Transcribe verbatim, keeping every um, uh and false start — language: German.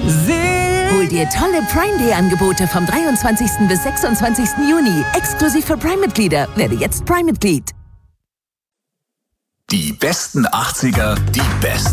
Hol dir tolle Prime Day Angebote vom dreiundzwanzigsten bis sechsundzwanzigsten Juni. Exklusiv für Prime-Mitglieder. Werde jetzt Prime-Mitglied. Die besten achtziger, die besten